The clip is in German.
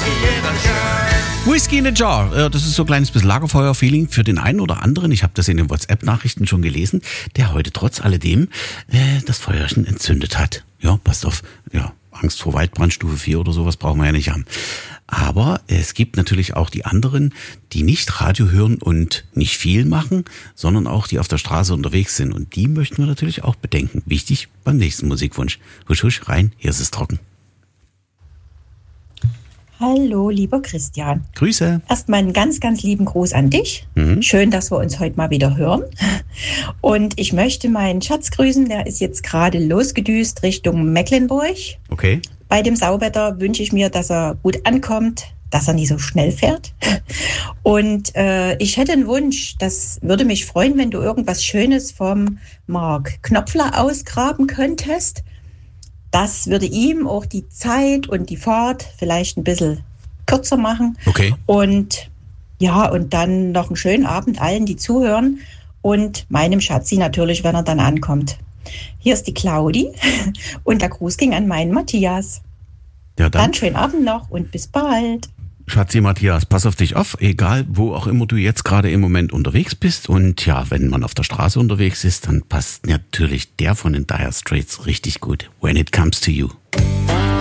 Whiskey in a Jar, das ist so ein kleines bisschen Lagerfeuer-Feeling für den einen oder anderen. Ich habe das in den WhatsApp-Nachrichten schon gelesen, der heute trotz alledem das Feuerchen entzündet hat. Ja, passt auf, ja, Angst vor Waldbrand Stufe 4 oder sowas brauchen wir ja nicht haben. Aber es gibt natürlich auch die anderen, die nicht Radio hören und nicht viel machen, sondern auch die auf der Straße unterwegs sind. Und die möchten wir natürlich auch bedenken. Wichtig beim nächsten Musikwunsch. Husch, husch, rein, hier ist es trocken. Hallo, lieber Christian. Grüße. Erstmal einen ganz, ganz lieben Gruß an dich. Schön, dass wir uns heute mal wieder hören. Und ich möchte meinen Schatz grüßen, der ist jetzt gerade losgedüst Richtung Mecklenburg. Okay. Bei dem Sauwetter wünsche ich mir, dass er gut ankommt, dass er nicht so schnell fährt. Und ich hätte einen Wunsch, das würde mich freuen, wenn du irgendwas Schönes vom Mark Knopfler ausgraben könntest. Das würde ihm auch die Zeit und die Fahrt vielleicht ein bisschen kürzer machen. Okay. Und ja, und dann noch einen schönen Abend allen, die zuhören. Und meinem Schatzi natürlich, wenn er dann ankommt. Hier ist die Claudi und der Gruß ging an meinen Matthias. Ja, dann schönen Abend noch und bis bald. Schatzi Matthias, pass auf dich auf, egal wo auch immer du jetzt gerade im Moment unterwegs bist. Und ja, wenn man auf der Straße unterwegs ist, dann passt natürlich der von den Dire Straits richtig gut. When It Comes to You.